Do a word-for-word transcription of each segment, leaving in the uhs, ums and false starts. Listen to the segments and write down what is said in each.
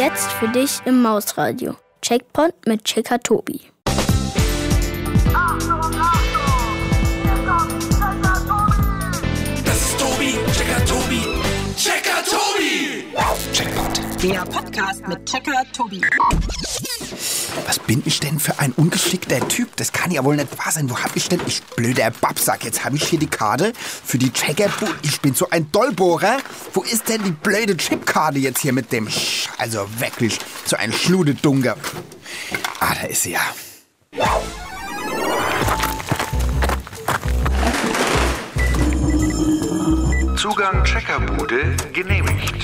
Jetzt für dich im Mausradio. Checkpoint mit Checker Tobi. Das ist Tobi, Checker Tobi, Checker Tobi. Checkpoint. Der Podcast mit Checker Tobi. Was bin ich denn für ein ungeschickter Typ? Das kann ja wohl nicht wahr sein. Wo hab ich denn? Ich blöder Babsack. Jetzt habe ich hier die Karte für die Checkerbude. Ich bin so ein Dollbohrer. Wo ist denn die blöde Chipkarte jetzt hier mit dem Sch... Also wirklich, so ein Schludedunker. Ah, da ist sie ja. Zugang Checkerbude genehmigt.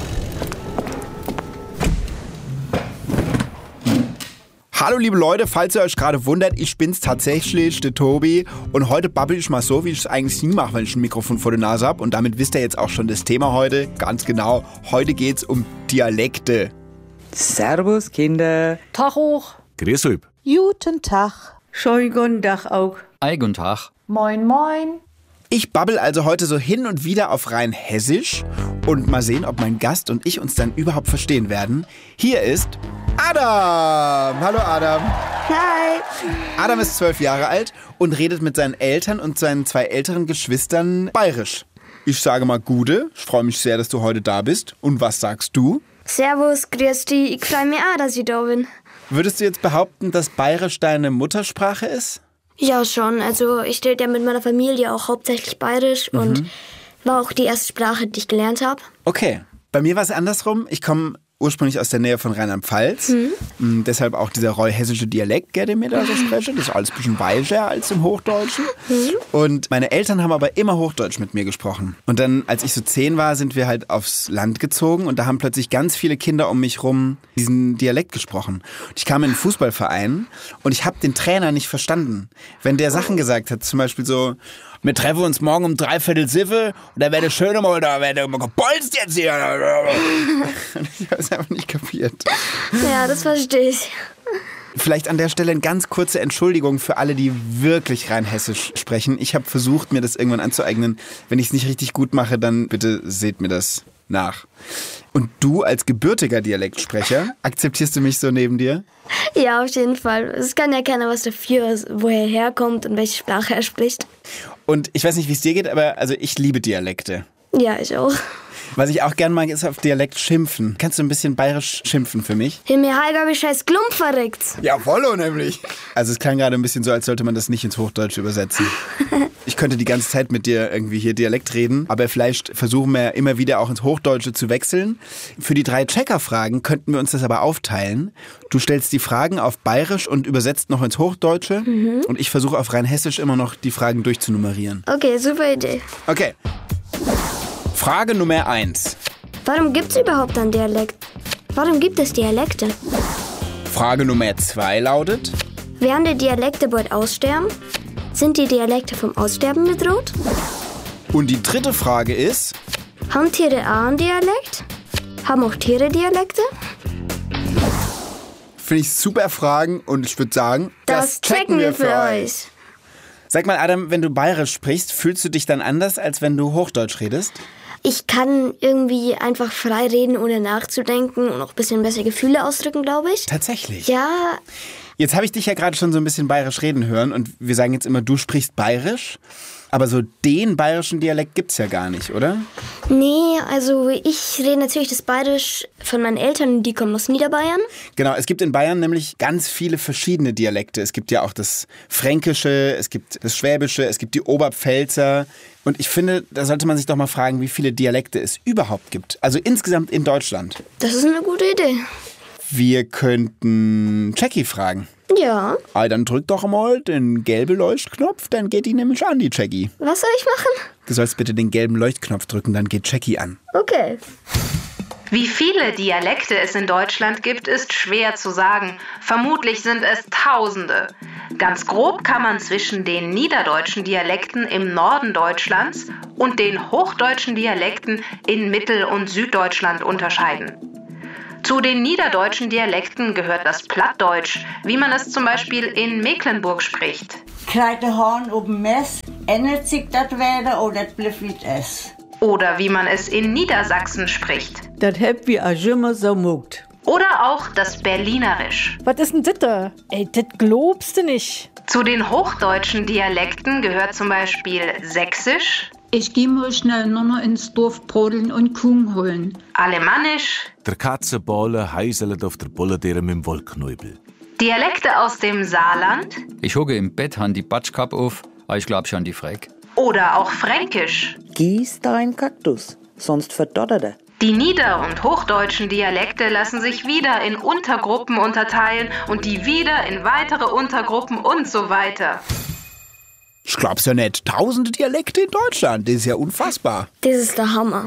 Hallo liebe Leute, falls ihr euch gerade wundert, ich bin's tatsächlich, der Tobi. Und heute babbel ich mal so, wie ich es eigentlich nie mache, wenn ich ein Mikrofon vor der Nase habe. Und damit wisst ihr jetzt auch schon das Thema heute. Ganz genau, heute geht's um Dialekte. Servus, Kinder. Tag hoch. Grüß euch. Guten Tag. Schönen guten Tag auch. Ei, guten Tag. Moin, moin. Ich babbel also heute so hin und wieder auf rein Hessisch und mal sehen, ob mein Gast und ich uns dann überhaupt verstehen werden. Hier ist Adam. Hallo Adam. Hi. Adam ist zwölf Jahre alt und redet mit seinen Eltern und seinen zwei älteren Geschwistern bayerisch. Ich sage mal Gude, ich freue mich sehr, dass du heute da bist. Und was sagst du? Servus, grüß dich. Ich freue mich auch, dass ich da bin. Würdest du jetzt behaupten, dass Bayerisch deine Muttersprache ist? Ja, schon. Also ich rede ja mit meiner Familie auch hauptsächlich Bayerisch Mhm. und war auch die erste Sprache, die ich gelernt habe. Okay. Bei mir war es andersrum. Ich komme ursprünglich aus der Nähe von Rheinland-Pfalz. Mhm. Deshalb auch dieser roll-hessische Dialekt, der mir da so spreche. Das ist alles ein bisschen weicher als im Hochdeutschen. Mhm. Und meine Eltern haben aber immer Hochdeutsch mit mir gesprochen. Und dann, als ich so zehn war, sind wir halt aufs Land gezogen und da haben plötzlich ganz viele Kinder um mich rum diesen Dialekt gesprochen. Und ich kam in einen Fußballverein und ich habe den Trainer nicht verstanden. Wenn der Sachen gesagt hat, zum Beispiel so: Wir treffen uns morgen um dreiviertel Siffe und da werde schön mal, da werde mal gebolzt jetzt hier. Ich habe es einfach nicht kapiert. Ja, das verstehe ich. Vielleicht an der Stelle eine ganz kurze Entschuldigung für alle, die wirklich rein hessisch sprechen. Ich habe versucht, mir das irgendwann anzueignen. Wenn ich es nicht richtig gut mache, dann bitte seht mir das nach. Und du als gebürtiger Dialektsprecher, akzeptierst du mich so neben dir? Ja, auf jeden Fall. Es kann ja keiner was dafür, woher er herkommt und welche Sprache er spricht. Und ich weiß nicht, wie es dir geht, aber also ich liebe Dialekte. Ja, ich auch. Was ich auch gern mag, ist auf Dialekt schimpfen. Kannst du ein bisschen bayerisch schimpfen für mich? Himmel, Heiger, wie scheiß Klump verreckt. Ja, vollo nämlich. Also es klang gerade ein bisschen so, als sollte man das nicht ins Hochdeutsche übersetzen. Ich könnte die ganze Zeit mit dir irgendwie hier Dialekt reden, aber vielleicht versuchen wir immer wieder auch ins Hochdeutsche zu wechseln. Für die drei Checker-Fragen könnten wir uns das aber aufteilen. Du stellst die Fragen auf Bayerisch und übersetzt noch ins Hochdeutsche. Mhm. Und ich versuche auf rein Hessisch immer noch die Fragen durchzunummerieren. Okay, super Idee. Okay. Frage Nummer eins. Warum gibt es überhaupt einen Dialekt? Warum gibt es Dialekte? Frage Nummer zwei lautet: Werden die Dialekte bald aussterben? Sind die Dialekte vom Aussterben bedroht? Und die dritte Frage ist: Haben Tiere auch einen Dialekt? Haben auch Tiere Dialekte? Finde ich super Fragen und ich würde sagen, das, das checken wir für euch. Sag mal, Adam, wenn du Bayerisch sprichst, fühlst du dich dann anders, als wenn du Hochdeutsch redest? Ich kann irgendwie einfach frei reden, ohne nachzudenken und auch ein bisschen besser Gefühle ausdrücken, glaube ich. Tatsächlich? Ja. Jetzt habe ich dich ja gerade schon so ein bisschen bayerisch reden hören und wir sagen jetzt immer, du sprichst bayerisch. Aber so den bayerischen Dialekt gibt's ja gar nicht, oder? Nee, also ich rede natürlich das Bayerisch von meinen Eltern, die kommen aus Niederbayern. Genau, es gibt in Bayern nämlich ganz viele verschiedene Dialekte. Es gibt ja auch das Fränkische, es gibt das Schwäbische, es gibt die Oberpfälzer. Und ich finde, da sollte man sich doch mal fragen, wie viele Dialekte es überhaupt gibt. Also insgesamt in Deutschland. Das ist eine gute Idee. Wir könnten Jackie fragen. Ja. Ah, dann drück doch mal den gelben Leuchtknopf, dann geht die nämlich an, die Jackie. Was soll ich machen? Du sollst bitte den gelben Leuchtknopf drücken, dann geht Jackie an. Okay. Wie viele Dialekte es in Deutschland gibt, ist schwer zu sagen. Vermutlich sind es Tausende. Ganz grob kann man zwischen den niederdeutschen Dialekten im Norden Deutschlands und den hochdeutschen Dialekten in Mittel- und Süddeutschland unterscheiden. Zu den niederdeutschen Dialekten gehört das Plattdeutsch, wie man es zum Beispiel in Mecklenburg spricht. Krijgt de Hahn op dem Mess, ändert sich das wieder oder das bleibt wie es? Oder wie man es in Niedersachsen spricht. Das heb wie a immer so mugt. Oder auch das Berlinerisch. Was ist denn das da? Ey, das glaubst du nicht. Zu den hochdeutschen Dialekten gehört zum Beispiel Sächsisch. Ich gehe mal schnell nur noch ins Dorf brodeln und Kuchen holen. Alemannisch. Der Katzenballe heißelt auf der Bulledere mit dem Wollknäubel. Dialekte aus dem Saarland. Ich hocke im Bett, han die Batschkap auf, aber ich glaub schon die Freck. Oder auch Fränkisch. Gieß dein Kaktus, sonst verdottert er. Die nieder- und hochdeutschen Dialekte lassen sich wieder in Untergruppen unterteilen und die wieder in weitere Untergruppen und so weiter. Ich glaub's ja nicht. Tausende Dialekte in Deutschland. Das ist ja unfassbar. Das ist der Hammer.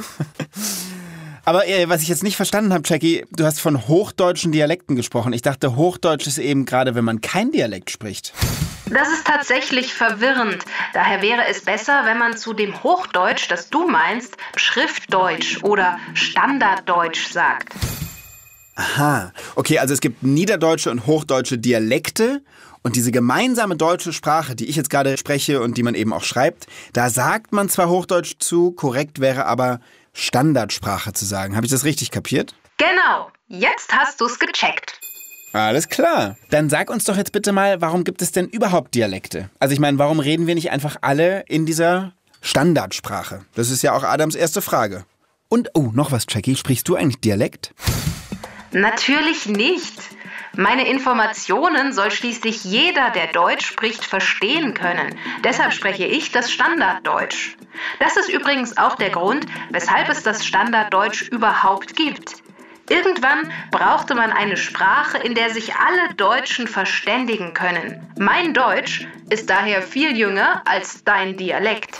Aber äh, was ich jetzt nicht verstanden habe, Jackie, du hast von hochdeutschen Dialekten gesprochen. Ich dachte, Hochdeutsch ist eben gerade, wenn man kein Dialekt spricht. Das ist tatsächlich verwirrend. Daher wäre es besser, wenn man zu dem Hochdeutsch, das du meinst, Schriftdeutsch oder Standarddeutsch sagt. Aha. Okay, also es gibt niederdeutsche und hochdeutsche Dialekte. Und diese gemeinsame deutsche Sprache, die ich jetzt gerade spreche und die man eben auch schreibt, da sagt man zwar Hochdeutsch zu, korrekt wäre aber Standardsprache zu sagen. Habe ich das richtig kapiert? Genau. Jetzt hast du's gecheckt. Alles klar. Dann sag uns doch jetzt bitte mal, warum gibt es denn überhaupt Dialekte? Also ich meine, warum reden wir nicht einfach alle in dieser Standardsprache? Das ist ja auch Adams erste Frage. Und, oh, noch was, Jackie. Sprichst du eigentlich Dialekt? Natürlich nicht. Meine Informationen soll schließlich jeder, der Deutsch spricht, verstehen können. Deshalb spreche ich das Standarddeutsch. Das ist übrigens auch der Grund, weshalb es das Standarddeutsch überhaupt gibt. Irgendwann brauchte man eine Sprache, in der sich alle Deutschen verständigen können. Mein Deutsch ist daher viel jünger als dein Dialekt.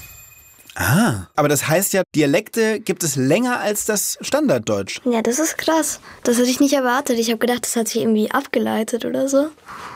Ah, aber das heißt ja, Dialekte gibt es länger als das Standarddeutsch. Ja, das ist krass. Das hätte ich nicht erwartet. Ich habe gedacht, das hat sich irgendwie abgeleitet oder so.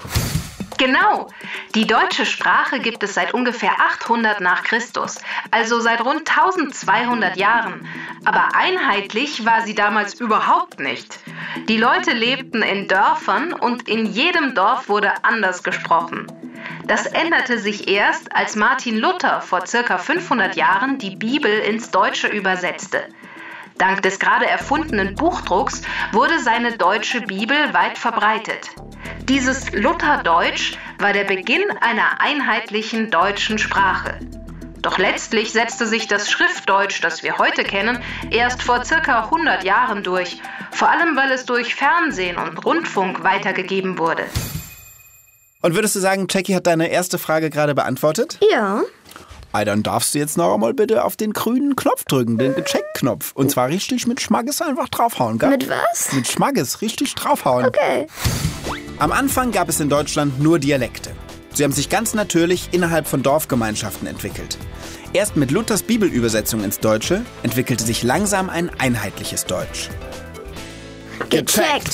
Genau. Die deutsche Sprache gibt es seit ungefähr achthundert nach Christus, also seit rund tausendzweihundert Jahren. Aber einheitlich war sie damals überhaupt nicht. Die Leute lebten in Dörfern und in jedem Dorf wurde anders gesprochen. Das änderte sich erst, als Martin Luther vor circa fünfhundert Jahren die Bibel ins Deutsche übersetzte. Dank des gerade erfundenen Buchdrucks wurde seine deutsche Bibel weit verbreitet. Dieses Lutherdeutsch war der Beginn einer einheitlichen deutschen Sprache. Doch letztlich setzte sich das Schriftdeutsch, das wir heute kennen, erst vor circa hundert Jahren durch, vor allem weil es durch Fernsehen und Rundfunk weitergegeben wurde. Und würdest du sagen, Jackie hat deine erste Frage gerade beantwortet? Ja. Ah, dann darfst du jetzt noch einmal bitte auf den grünen Knopf drücken, den Gecheckt-Knopf. Und zwar richtig mit Schmackes einfach draufhauen, gell? Mit was? Mit Schmackes, richtig draufhauen. Okay. Am Anfang gab es in Deutschland nur Dialekte. Sie haben sich ganz natürlich innerhalb von Dorfgemeinschaften entwickelt. Erst mit Luthers Bibelübersetzung ins Deutsche entwickelte sich langsam ein einheitliches Deutsch. Gecheckt!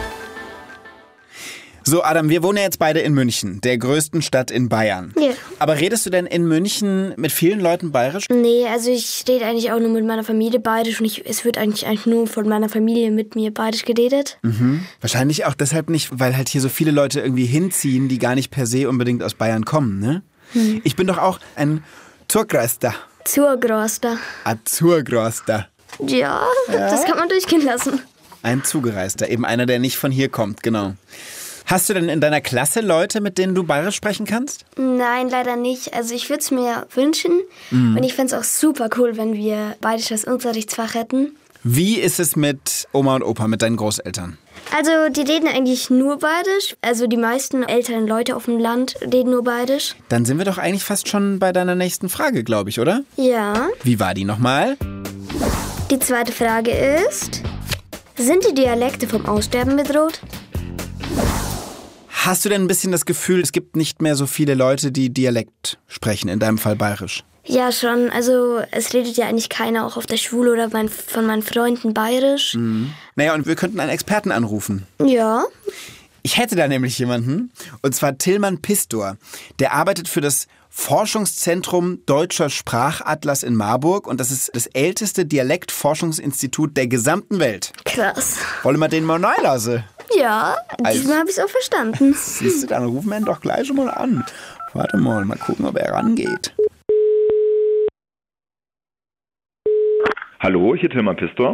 So, Adam, wir wohnen ja jetzt beide in München, der größten Stadt in Bayern. Ja. Aber redest du denn in München mit vielen Leuten bayerisch? Nee, also ich rede eigentlich auch nur mit meiner Familie bayerisch und ich, es wird eigentlich, eigentlich nur von meiner Familie mit mir bayerisch geredet. Mhm. Wahrscheinlich auch deshalb nicht, weil halt hier so viele Leute irgendwie hinziehen, die gar nicht per se unbedingt aus Bayern kommen, ne? Hm. Ich bin doch auch ein Zurgroster. Zurgroster. Ein Zurgroster. Ja, ja, das kann man durchgehen lassen. Ein Zugereister, eben einer, der nicht von hier kommt, genau. Hast du denn in deiner Klasse Leute, mit denen du bayerisch sprechen kannst? Nein, leider nicht. Also ich würde es mir wünschen. Mhm. Und ich fände es auch super cool, wenn wir bayerisch als Unterrichtsfach hätten. Wie ist es mit Oma und Opa, mit deinen Großeltern? Also die reden eigentlich nur bayerisch. Also die meisten älteren Leute auf dem Land reden nur bayerisch. Dann sind wir doch eigentlich fast schon bei deiner nächsten Frage, glaube ich, oder? Ja. Wie war die nochmal? Die zweite Frage ist, sind die Dialekte vom Aussterben bedroht? Hast du denn ein bisschen das Gefühl, es gibt nicht mehr so viele Leute, die Dialekt sprechen, in deinem Fall bayerisch? Ja, schon. Also es redet ja eigentlich keiner, auch auf der Schule oder mein, von meinen Freunden bayerisch. Mhm. Naja, und wir könnten einen Experten anrufen. Ja. Ich hätte da nämlich jemanden, und zwar Tillmann Pistor. Der arbeitet für das Forschungszentrum Deutscher Sprachatlas in Marburg und das ist das älteste Dialektforschungsinstitut der gesamten Welt. Krass. Wollen wir den mal reinlassen? Ja, also, diesmal habe ich es auch verstanden. Siehst du, dann rufen wir ihn doch gleich mal an. Warte mal, mal gucken, ob er rangeht. Hallo, hier Tillmann Pistor.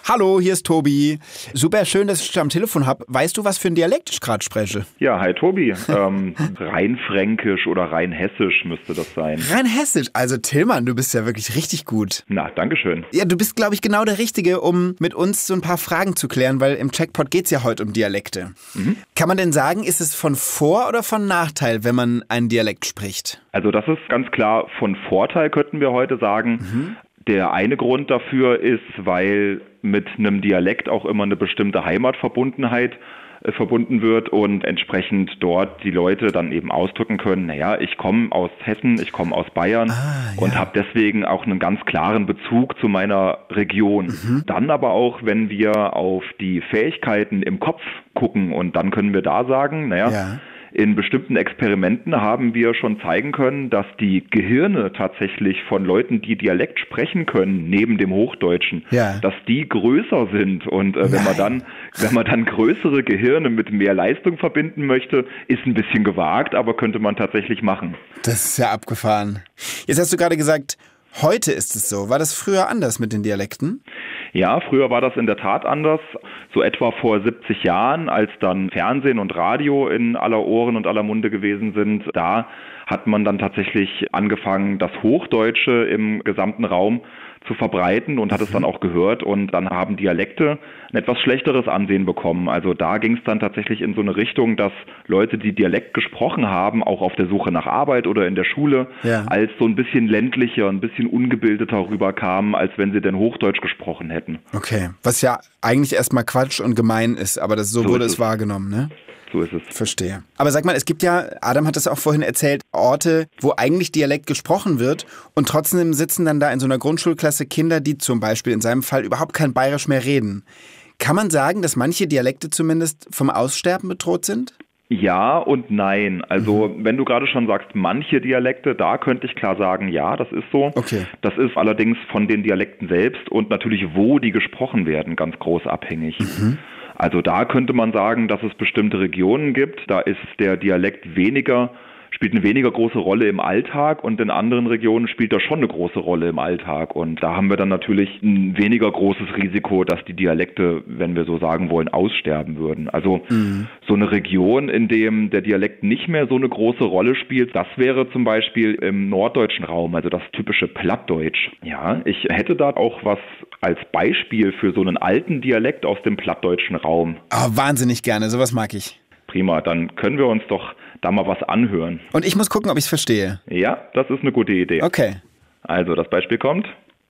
Hallo, hier ist Tobi. Super schön, dass ich dich am Telefon habe. Weißt du, was für ein Dialekt ich gerade spreche? Ja, hi Tobi. ähm, Rheinfränkisch oder Rheinhessisch müsste das sein. Rheinhessisch? Also Tillmann, du bist ja wirklich richtig gut. Na, dankeschön. Ja, du bist, glaube ich, genau der Richtige, um mit uns so ein paar Fragen zu klären, weil im Checkpot geht's ja heute um Dialekte. Mhm. Kann man denn sagen, ist es von Vor- oder von Nachteil, wenn man einen Dialekt spricht? Also das ist ganz klar von Vorteil, könnten wir heute sagen. Mhm. Der eine Grund dafür ist, weil mit einem Dialekt auch immer eine bestimmte Heimatverbundenheit äh, verbunden wird und entsprechend dort die Leute dann eben ausdrücken können, naja, ich komme aus Hessen, ich komme aus Bayern ah, ja. und habe deswegen auch einen ganz klaren Bezug zu meiner Region. Mhm. Dann aber auch, wenn wir auf die Fähigkeiten im Kopf gucken und dann können wir da sagen, naja, ja. in bestimmten Experimenten haben wir schon zeigen können, dass die Gehirne tatsächlich von Leuten, die Dialekt sprechen können, neben dem Hochdeutschen, ja. dass die größer sind. Und äh, wenn man dann, wenn man dann größere Gehirne mit mehr Leistung verbinden möchte, ist ein bisschen gewagt, aber könnte man tatsächlich machen. Das ist ja abgefahren. Jetzt hast du gerade gesagt, heute ist es so. War das früher anders mit den Dialekten? Ja, früher war das in der Tat anders. So etwa vor siebzig Jahren, als dann Fernsehen und Radio in aller Ohren und aller Munde gewesen sind, da hat man dann tatsächlich angefangen, das Hochdeutsche im gesamten Raum zu verbreiten und hat es dann auch gehört und dann haben Dialekte ein etwas schlechteres Ansehen bekommen. Also da ging es dann tatsächlich in so eine Richtung, dass Leute, die Dialekt gesprochen haben, auch auf der Suche nach Arbeit oder in der Schule, ja. als so ein bisschen ländlicher, ein bisschen ungebildeter rüberkamen, als wenn sie denn Hochdeutsch gesprochen hätten. Okay, was ja eigentlich erstmal Quatsch und gemein ist, aber das, so, so wurde es, es wahrgenommen, ne? So ist es. Verstehe. Aber sag mal, es gibt ja, Adam hat das auch vorhin erzählt, Orte, wo eigentlich Dialekt gesprochen wird und trotzdem sitzen dann da in so einer Grundschulklasse Kinder, die zum Beispiel in seinem Fall überhaupt kein Bayerisch mehr reden. Kann man sagen, dass manche Dialekte zumindest vom Aussterben bedroht sind? Ja und nein. Also mhm. wenn du gerade schon sagst, manche Dialekte, da könnte ich klar sagen, ja, das ist so. Okay. Das ist allerdings von den Dialekten selbst und natürlich, wo die gesprochen werden, ganz groß abhängig. Mhm. Also da könnte man sagen, dass es bestimmte Regionen gibt, da ist der Dialekt weniger, spielt eine weniger große Rolle im Alltag und in anderen Regionen spielt er schon eine große Rolle im Alltag. Und da haben wir dann natürlich ein weniger großes Risiko, dass die Dialekte, wenn wir so sagen wollen, aussterben würden. Also mhm. so eine Region, in dem der Dialekt nicht mehr so eine große Rolle spielt, das wäre zum Beispiel im norddeutschen Raum, also das typische Plattdeutsch. Ja, ich hätte da auch was als Beispiel für so einen alten Dialekt aus dem plattdeutschen Raum. Oh, wahnsinnig gerne, sowas mag ich. Prima, dann können wir uns doch da mal was anhören. Und ich muss gucken, ob ich es verstehe. Ja, das ist eine gute Idee. Okay. Also, das Beispiel kommt.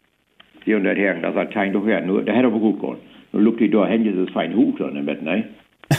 Die und der Herren, das hat kein doch her, nur der hätte aber gut gehen. Nun lugt die da hin, dieses fein Huch dann im Bett, ne?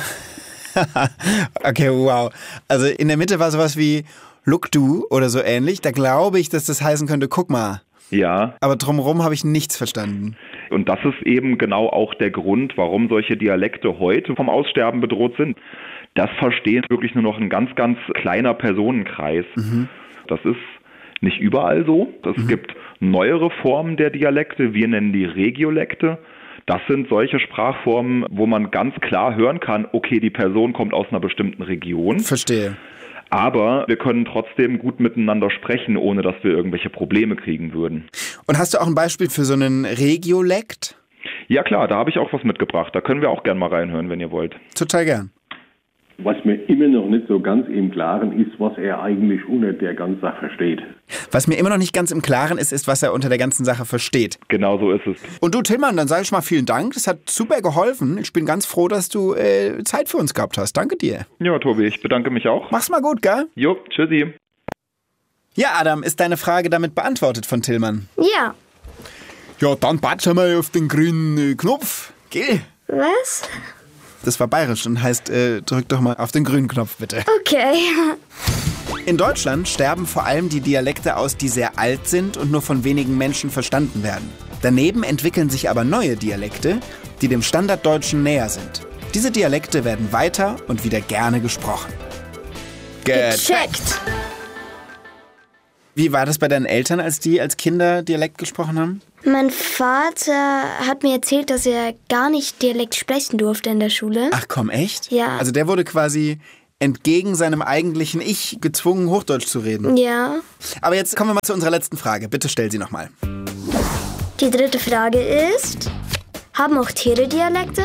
Okay, wow. Also in der Mitte war sowas wie Look du oder so ähnlich. Da glaube ich, dass das heißen könnte, guck mal. Ja. Aber drumherum habe ich nichts verstanden. Und das ist eben genau auch der Grund, warum solche Dialekte heute vom Aussterben bedroht sind. Das versteht wirklich nur noch ein ganz, ganz kleiner Personenkreis. Mhm. Das ist nicht überall so. Es mhm. gibt neuere Formen der Dialekte, wir nennen die Regiolekte. Das sind solche Sprachformen, wo man ganz klar hören kann, okay, die Person kommt aus einer bestimmten Region. Verstehe. Aber wir können trotzdem gut miteinander sprechen, ohne dass wir irgendwelche Probleme kriegen würden. Und hast du auch ein Beispiel für so einen Regiolekt? Ja klar, da habe ich auch was mitgebracht. Da können wir auch gerne mal reinhören, wenn ihr wollt. Total gern. Was mir immer noch nicht so ganz im Klaren ist, was er eigentlich unter der ganzen Sache versteht. Was mir immer noch nicht ganz im Klaren ist, ist, was er unter der ganzen Sache versteht. Genau so ist es. Und du, Tillmann, dann sage ich mal vielen Dank. Das hat super geholfen. Ich bin ganz froh, dass du äh, Zeit für uns gehabt hast. Danke dir. Ja, Tobi, ich bedanke mich auch. Mach's mal gut, gell? Jo, tschüssi. Ja, Adam, ist deine Frage damit beantwortet von Tillmann? Ja. Ja, dann batschen wir auf den grünen Knopf. Geh. Was? Das war bayerisch und heißt, äh, drück doch mal auf den grünen Knopf, bitte. Okay. In Deutschland sterben vor allem die Dialekte aus, die sehr alt sind und nur von wenigen Menschen verstanden werden. Daneben entwickeln sich aber neue Dialekte, die dem Standarddeutschen näher sind. Diese Dialekte werden weiter und wieder gerne gesprochen. Gecheckt! Wie war das bei deinen Eltern, als die als Kinder Dialekt gesprochen haben? Mein Vater hat mir erzählt, dass er gar nicht Dialekt sprechen durfte in der Schule. Ach komm, echt? Ja. Also der wurde quasi entgegen seinem eigentlichen Ich gezwungen, Hochdeutsch zu reden. Ja. Aber jetzt kommen wir mal zu unserer letzten Frage. Bitte stell sie nochmal. Die dritte Frage ist: Haben auch Tiere Dialekte?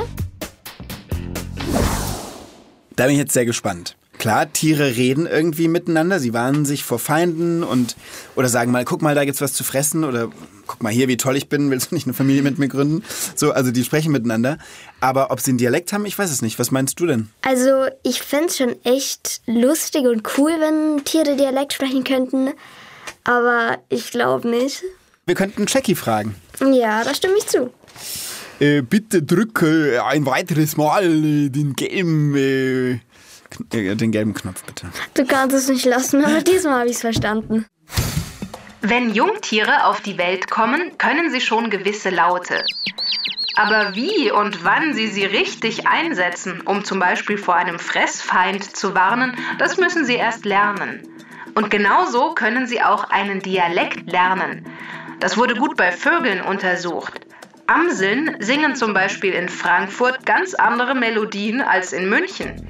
Da bin ich jetzt sehr gespannt. Klar, Tiere reden irgendwie miteinander, sie warnen sich vor Feinden und oder sagen mal, guck mal, da gibt's was zu fressen oder guck mal hier, wie toll ich bin, willst du nicht eine Familie mit mir gründen? So, also die sprechen miteinander. Aber ob sie einen Dialekt haben, ich weiß es nicht. Was meinst du denn? Also ich fände es schon echt lustig und cool, wenn Tiere Dialekt sprechen könnten. Aber ich glaube nicht. Wir könnten Jackie fragen. Ja, da stimme ich zu. Äh, bitte drücke ein weiteres Mal äh, den gelben... Äh Den gelben Knopf, bitte. Du kannst es nicht lassen, aber diesmal habe ich es verstanden. Wenn Jungtiere auf die Welt kommen, können sie schon gewisse Laute. Aber wie und wann sie sie richtig einsetzen, um zum Beispiel vor einem Fressfeind zu warnen, das müssen sie erst lernen. Und genauso können sie auch einen Dialekt lernen. Das wurde gut bei Vögeln untersucht. Amseln singen zum Beispiel in Frankfurt ganz andere Melodien als in München.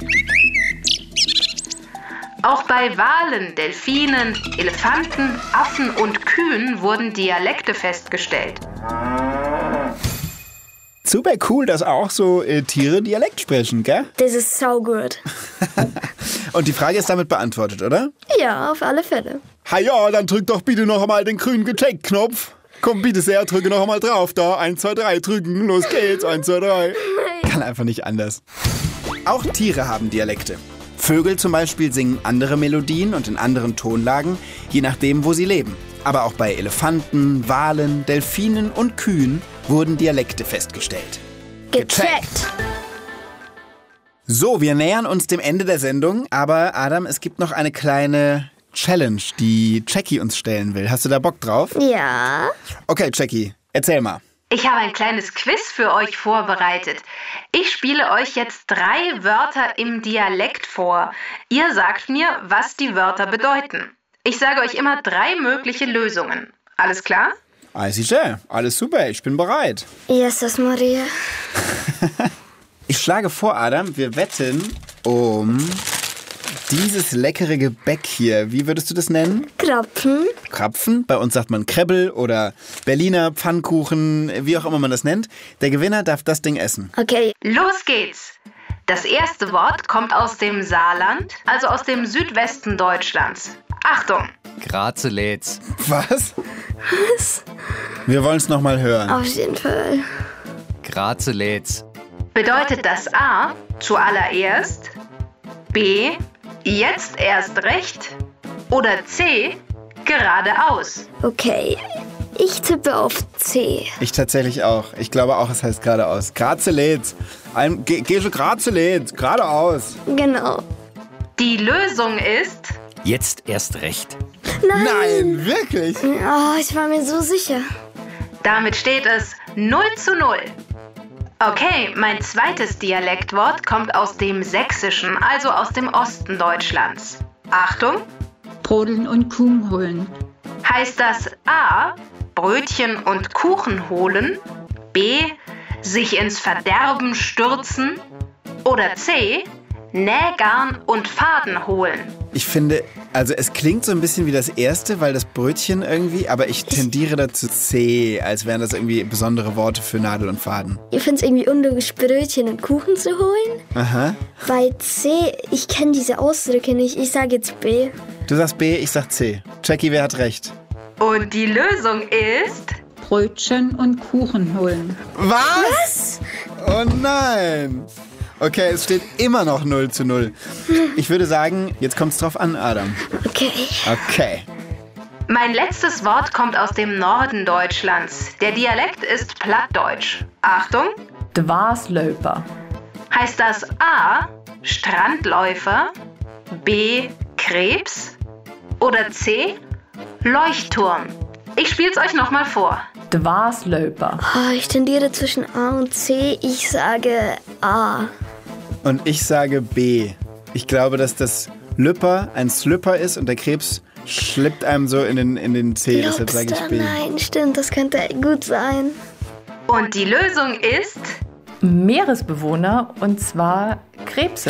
Auch bei Walen, Delfinen, Elefanten, Affen und Kühen wurden Dialekte festgestellt. Super cool, dass auch so äh, Tiere Dialekt sprechen, gell? Das ist so gut. Und die Frage ist damit beantwortet, oder? Ja, auf alle Fälle. Ha ja, dann drück doch bitte noch einmal den grünen Gecheck-Knopf. Komm bitte sehr, drücke noch einmal drauf da. Eins, zwei, drei, drücken. Los geht's. Eins, zwei, drei. Kann einfach nicht anders. Auch Tiere haben Dialekte. Vögel zum Beispiel singen andere Melodien und in anderen Tonlagen, je nachdem, wo sie leben. Aber auch bei Elefanten, Walen, Delfinen und Kühen wurden Dialekte festgestellt. Gecheckt! So, wir nähern uns dem Ende der Sendung, aber Adam, es gibt noch eine kleine Challenge, die Jackie uns stellen will. Hast du da Bock drauf? Ja. Okay, Jackie, erzähl mal. Ich habe ein kleines Quiz für euch vorbereitet. Ich spiele euch jetzt drei Wörter im Dialekt vor. Ihr sagt mir, was die Wörter bedeuten. Ich sage euch immer drei mögliche Lösungen. Alles klar? Alles sicher, alles super, ich bin bereit. Jesus Maria. Ich schlage vor, Adam, wir wetten um dieses leckere Gebäck hier. Wie würdest du das nennen? Krapfen. Krapfen. Bei uns sagt man Krebbel oder Berliner Pfannkuchen, wie auch immer man das nennt. Der Gewinner darf das Ding essen. Okay. Los geht's. Das erste Wort kommt aus dem Saarland, also aus dem Südwesten Deutschlands. Achtung. Grazelätz. Was? Was? Wir wollen es nochmal hören. Auf jeden Fall. Grazelätz. Bedeutet das A, zuallererst, B, jetzt erst recht oder C, geradeaus? Okay, ich tippe auf C. Ich tatsächlich auch. Ich glaube auch, es heißt geradeaus. Grazelätz. Geh, geh schon Grazelätz. Geradeaus. Genau. Die Lösung ist... Jetzt erst recht. Nein. Nein, wirklich? Oh, ich war mir so sicher. Damit steht es null zu null. Okay, mein zweites Dialektwort kommt aus dem Sächsischen, also aus dem Osten Deutschlands. Achtung! Brodeln und Kuchen holen. Heißt das A, Brötchen und Kuchen holen, B, sich ins Verderben stürzen oder C, Nähgarn und Faden holen? Ich finde, also es klingt so ein bisschen wie das erste, weil das Brötchen irgendwie, aber ich tendiere dazu C, als wären das irgendwie besondere Worte für Nadel und Faden. Ich finde es irgendwie unlogisch, Brötchen und Kuchen zu holen. Aha. Bei C, ich kenne diese Ausdrücke nicht. Ich sage jetzt B. Du sagst B, ich sag C. Jackie, wer hat recht? Und die Lösung ist... Brötchen und Kuchen holen. Was? Was? Oh nein. Okay, es steht immer noch null zu null. Ich würde sagen, jetzt kommt's drauf an, Adam. Okay. Okay. Mein letztes Wort kommt aus dem Norden Deutschlands. Der Dialekt ist Plattdeutsch. Achtung! Dwarslöper. Heißt das A, Strandläufer, B, Krebs oder C, Leuchtturm? Ich spiel's euch nochmal vor. Dwarslöper. Oh, ich tendiere zwischen A und C. Ich sage A. Und ich sage B. Ich glaube, dass das Lüpper ein Slipper ist und der Krebs schlippt einem so in den, in den C. Glaubst Deshalb sage ich B. Nein, stimmt, das könnte gut sein. Und die Lösung ist... Meeresbewohner, und zwar Krebse.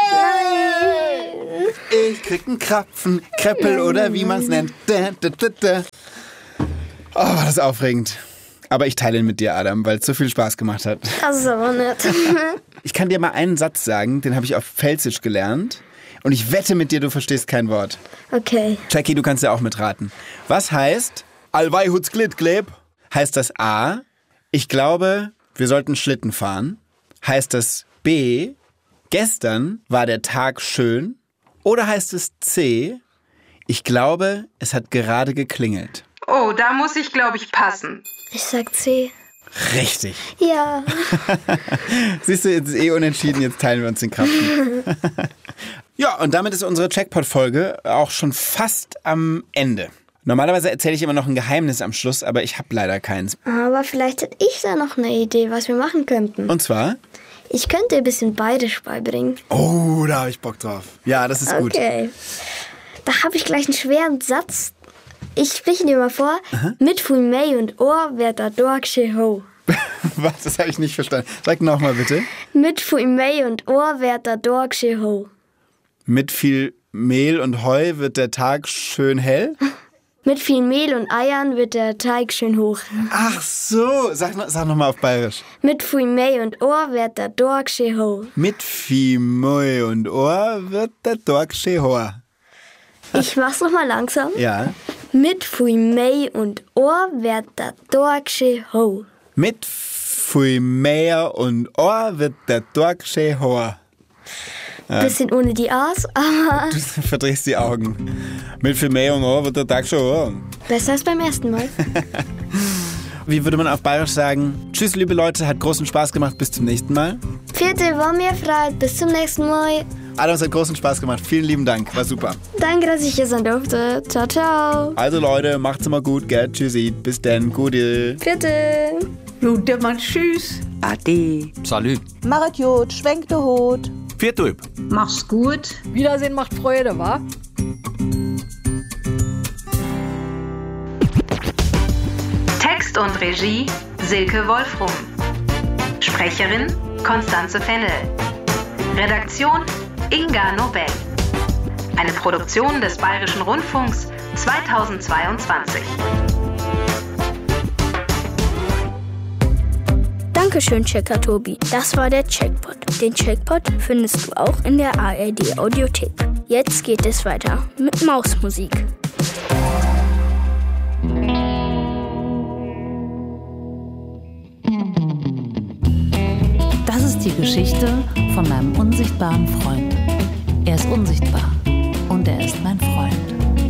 Yeah! Ich krieg einen Krapfen, Kreppel oder wie man es nennt. Da, da, da, da. Oh, war das aufregend. Aber ich teile ihn mit dir, Adam, weil es so viel Spaß gemacht hat. Das ist aber nett. Ich kann dir mal einen Satz sagen, den habe ich auf Pfälzisch gelernt. Und ich wette mit dir, du verstehst kein Wort. Okay. Jackie, du kannst ja auch mitraten. Was heißt, allwei huts glit gleb? Heißt das A, ich glaube, wir sollten Schlitten fahren? Heißt das B, gestern war der Tag schön? Oder heißt es C, ich glaube, es hat gerade geklingelt? Oh, da muss ich, glaube ich, passen. Ich sag C. Richtig. Ja. Siehst du, jetzt ist eh unentschieden, jetzt teilen wir uns den Krapfen. Ja, und damit ist unsere Jackpot-Folge auch schon fast am Ende. Normalerweise erzähle ich immer noch ein Geheimnis am Schluss, aber ich habe leider keins. Aber vielleicht hätte ich da noch eine Idee, was wir machen könnten. Und zwar? Ich könnte ein bisschen Bayerisch beibringen. Oh, da habe ich Bock drauf. Ja, das ist gut. Okay. Da habe ich gleich einen schweren Satz. Ich spreche dir mal vor. Aha. Mit viel Mei und Ohr wird der Dorg schön ho. Was? Das habe ich nicht verstanden. Sag nochmal bitte. Mit viel Mei und Ohr wird der Dorg schön ho. Mit viel Mehl und Heu wird der Tag schön hell? Mit viel Mehl und Eiern wird der Teig schön hoch. Ach so. Sag, sag nochmal auf Bayerisch. Mit viel Mei und Ohr wird der Dorg schön ho. Mit viel Mei und Ohr wird der Dorg schön ho. Ich mach's nochmal langsam. Ja. Mit viel Mei und Ohr wird der Dorg schön ho. Mit viel Mei und Ohr wird der Dorg schön ho. Ja. Bisschen ohne die A's, aber... Du verdrehst die Augen. Mit viel Mei und Ohr wird der Tag schön ho. Besser als beim ersten Mal. Wie würde man auf Bayerisch sagen? Tschüss, liebe Leute, hat großen Spaß gemacht. Bis zum nächsten Mal. Vierte war mir frei. Bis zum nächsten Mal. Adam, es hat großen Spaß gemacht. Vielen lieben Dank. War super. Danke, dass ich hier sein durfte. Ciao, ciao. Also Leute, macht's immer gut, gell? Tschüssi. Bis dann. Gute. Vierte. Lute mal tschüss. Ade. Salut. Machet Jod, schwenkt de Hut. Viertüb. Mach's gut. Wiedersehen macht Freude, wa? Text und Regie Silke Wolfrum. Sprecherin Konstanze Fennel. Redaktion Inga Nobel. Eine Produktion des Bayerischen Rundfunks zweitausendzweiundzwanzig. Dankeschön, Checker Tobi. Das war der Checkpot. Den Checkpot findest du auch in der A R D Audiothek. Jetzt geht es weiter mit Mausmusik. Das ist die Geschichte von meinem unsichtbaren Freund. Er ist unsichtbar und er ist mein Freund.